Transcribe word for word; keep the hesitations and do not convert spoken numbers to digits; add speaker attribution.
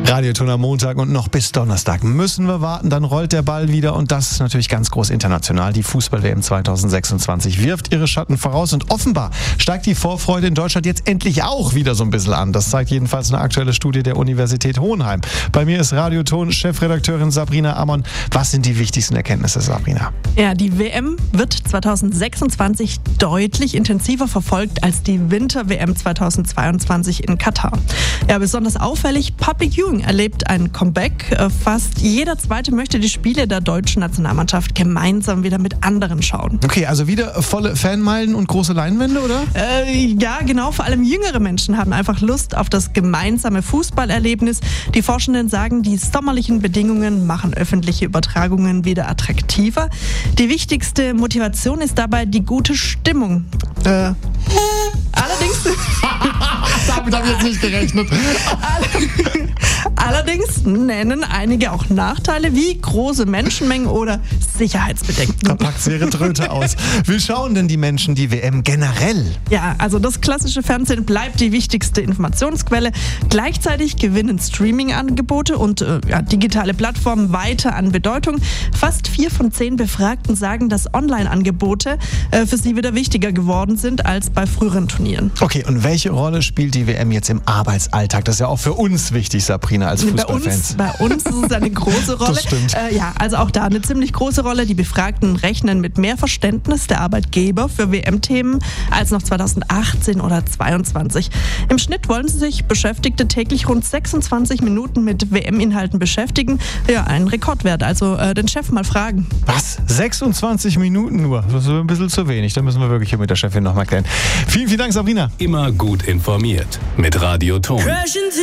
Speaker 1: Radioton am Montag und noch bis Donnerstag müssen wir warten, dann rollt der Ball wieder und das ist natürlich ganz groß international. Die Fußball-W M zwanzig sechsundzwanzig wirft ihre Schatten voraus und offenbar steigt die Vorfreude in Deutschland jetzt endlich auch wieder so ein bisschen an. Das zeigt jedenfalls eine aktuelle Studie der Universität Hohenheim. Bei mir ist Radioton-Chefredakteurin Sabrina Amon. Was sind die wichtigsten Erkenntnisse, Sabrina?
Speaker 2: Ja, die W M wird zwanzig sechsundzwanzig deutlich intensiver verfolgt als die Winter-W M zweitausendzweiundzwanzig in Katar. Ja, besonders auffällig, Public Viewing erlebt ein Comeback. Fast jeder Zweite möchte die Spiele der deutschen Nationalmannschaft gemeinsam wieder mit anderen schauen.
Speaker 1: Okay, also wieder volle Fanmeilen und große Leinwände, oder?
Speaker 2: Äh, ja, genau. Vor allem jüngere Menschen haben einfach Lust auf das gemeinsame Fußballerlebnis. Die Forschenden sagen, die sommerlichen Bedingungen machen öffentliche Übertragungen wieder attraktiver. Die wichtigste Motivation ist dabei die gute Stimmung. Äh, allerdings...
Speaker 1: Damit habe ich jetzt nicht gerechnet.
Speaker 2: Allerdings nennen einige auch Nachteile wie große Menschenmengen oder Sicherheitsbedenken.
Speaker 1: Da packt sie ihre Tröte aus. Wie schauen denn die Menschen die W M generell?
Speaker 2: Ja, also das klassische Fernsehen bleibt die wichtigste Informationsquelle. Gleichzeitig gewinnen Streaming-Angebote und äh, ja, digitale Plattformen weiter an Bedeutung. Fast vier von zehn Befragten sagen, dass Online-Angebote äh, für sie wieder wichtiger geworden sind als bei früheren Turnieren.
Speaker 1: Okay, und welche Rolle spielt die W M jetzt im Arbeitsalltag? Das ist ja auch für uns wichtig, Sabrina, als Fußballfans.
Speaker 2: Bei uns, bei uns ist es eine große Rolle.
Speaker 1: Das stimmt.
Speaker 2: Äh, ja, also auch da eine ziemlich große Rolle. Die Befragten rechnen mit mehr Verständnis der Arbeitgeber für W M-Themen als noch zweitausendachtzehn oder zweiundzwanzig. Im Schnitt wollen sich Beschäftigte täglich rund sechsundzwanzig Minuten mit W M-Inhalten beschäftigen. Ja, ein Rekordwert. Also äh, den Chef mal fragen.
Speaker 1: Was? sechsundzwanzig Minuten nur? Das ist ein bisschen zu wenig. Da müssen wir wirklich hier mit der Chefin noch mal klären. Vielen, vielen Dank, Sabrina.
Speaker 3: Immer gut informiert mit Radioton.